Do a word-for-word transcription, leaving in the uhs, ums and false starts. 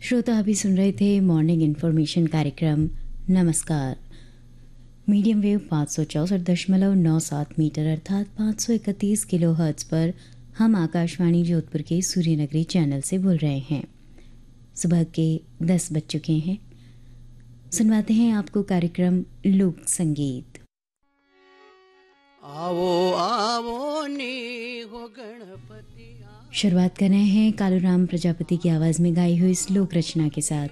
श्रोता अभी सुन रहे थे मॉर्निंग इन्फॉर्मेशन कार्यक्रम नमस्कार। मीडियम वेव पाँच सौ चौंसठ दशमलव नौ सात मीटर अर्थात पाँच सौ इकतीस किलो हर्ट्ज पर हम आकाशवाणी जोधपुर के सूर्यनगरी चैनल से बोल रहे हैं। सुबह के दस बज चुके हैं। सुनवाते हैं आपको कार्यक्रम लोक संगीत। आवो आवो नी हो गणपति। शुरुआत कर रहे हैं कालूराम प्रजापति की आवाज में गाई हुई इस लोक रचना के साथ।